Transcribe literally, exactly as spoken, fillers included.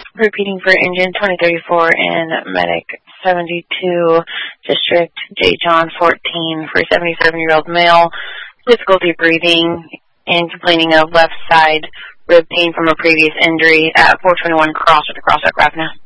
Repeating for engine twenty thirty-four and medic seventy-two, district J. John fourteen for seventy-seven-year-old male, difficulty breathing and complaining of left side rib pain from a previous injury at four twenty-one cross with the cross at Ravna.